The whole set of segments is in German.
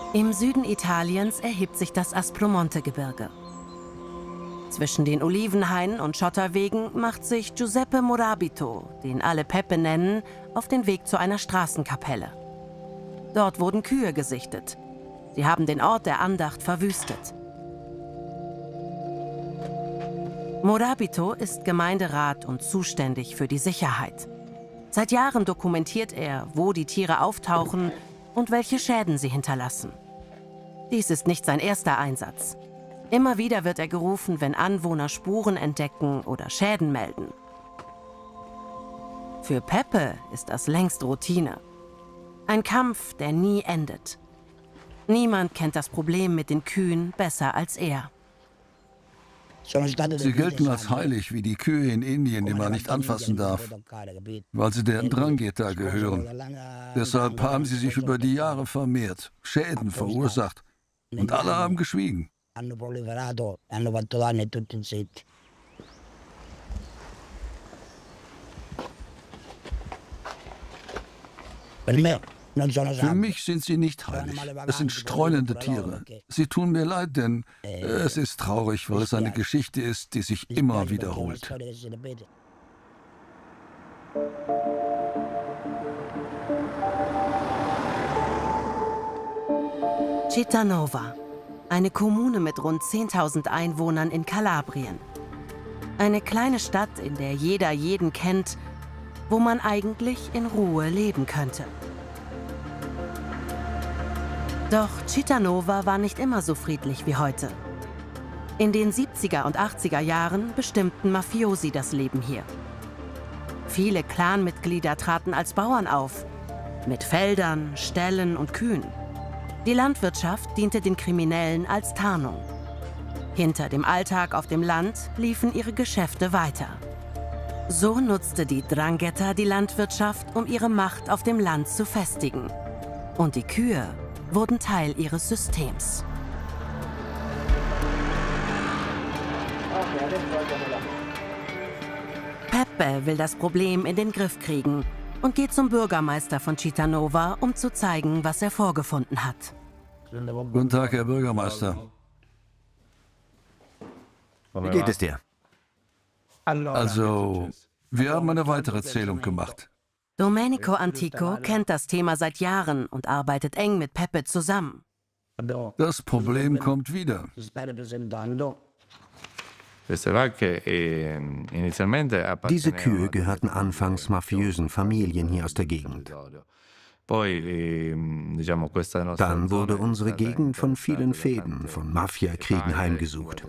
Im Süden Italiens erhebt sich das Aspromonte-Gebirge. Zwischen den Olivenhainen und Schotterwegen macht sich Giuseppe Morabito, den alle Peppe nennen, auf den Weg zu einer Straßenkapelle. Dort wurden Kühe gesichtet. Sie haben den Ort der Andacht verwüstet. Morabito ist Gemeinderat und zuständig für die Sicherheit. Seit Jahren dokumentiert er, wo die Tiere auftauchen und welche Schäden sie hinterlassen. Dies ist nicht sein erster Einsatz. Immer wieder wird er gerufen, wenn Anwohner Spuren entdecken oder Schäden melden. Für Peppe ist das längst Routine. Ein Kampf, der nie endet. Niemand kennt das Problem mit den Kühen besser als er. Sie gelten als heilig wie die Kühe in Indien, die man nicht anfassen darf, weil sie der 'Ndrangheta gehören. Deshalb haben sie sich über die Jahre vermehrt, Schäden verursacht und alle haben geschwiegen. Für mich sind sie nicht heilig. Es sind streunende Tiere. Sie tun mir leid, denn es ist traurig, weil es eine Geschichte ist, die sich immer wiederholt. Cittanova, eine Kommune mit rund 10.000 Einwohnern in Kalabrien. Eine kleine Stadt, in der jeder jeden kennt, wo man eigentlich in Ruhe leben könnte. Doch Cittanova war nicht immer so friedlich wie heute. In den 70er und 80er Jahren bestimmten Mafiosi das Leben hier. Viele Clanmitglieder traten als Bauern auf, mit Feldern, Ställen und Kühen. Die Landwirtschaft diente den Kriminellen als Tarnung. Hinter dem Alltag auf dem Land liefen ihre Geschäfte weiter. So nutzte die 'Ndrangheta die Landwirtschaft, um ihre Macht auf dem Land zu festigen. Und die Kühe wurden Teil ihres Systems. Peppe will das Problem in den Griff kriegen und geht zum Bürgermeister von Cittanova, um zu zeigen, was er vorgefunden hat. Guten Tag, Herr Bürgermeister. Wie geht es dir? Also, wir haben eine weitere Zählung gemacht. Domenico Antico kennt das Thema seit Jahren und arbeitet eng mit Peppe zusammen. Das Problem kommt wieder. Diese Kühe gehörten anfangs mafiösen Familien hier aus der Gegend. Dann wurde unsere Gegend von vielen Fehden, von Mafiakriegen heimgesucht.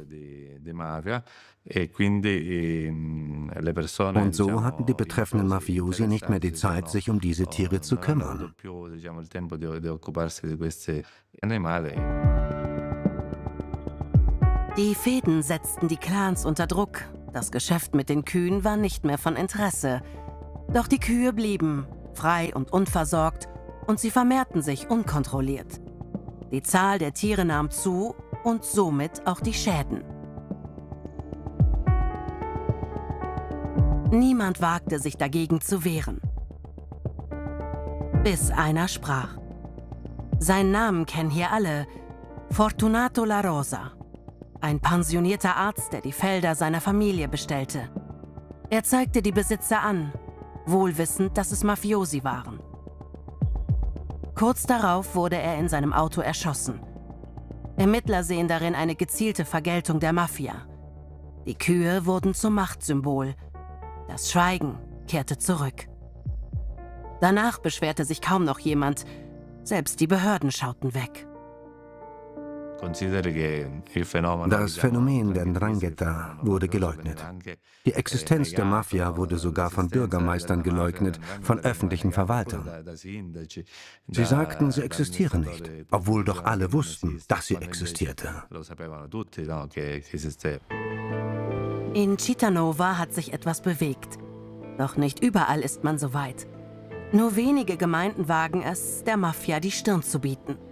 Und so hatten die betreffenden Mafiosi nicht mehr die Zeit, sich um diese Tiere zu kümmern. Die Fehden setzten die Clans unter Druck. Das Geschäft mit den Kühen war nicht mehr von Interesse. Doch die Kühe blieben frei und unversorgt und sie vermehrten sich unkontrolliert. Die Zahl der Tiere nahm zu und somit auch die Schäden. Niemand wagte sich dagegen zu wehren. Bis einer sprach. Seinen Namen kennen hier alle: Fortunato La Rosa. Ein pensionierter Arzt, der die Felder seiner Familie bestellte. Er zeigte die Besitzer an, wohlwissend, dass es Mafiosi waren. Kurz darauf wurde er in seinem Auto erschossen. Ermittler sehen darin eine gezielte Vergeltung der Mafia. Die Kühe wurden zum Machtsymbol. Das Schweigen kehrte zurück. Danach beschwerte sich kaum noch jemand. Selbst die Behörden schauten weg. Das Phänomen der 'Ndrangheta wurde geleugnet. Die Existenz der Mafia wurde sogar von Bürgermeistern geleugnet, von öffentlichen Verwaltern. Sie sagten, sie existiere nicht, obwohl doch alle wussten, dass sie existierte. In Cittanova hat sich etwas bewegt. Doch nicht überall ist man so weit. Nur wenige Gemeinden wagen es, der Mafia die Stirn zu bieten.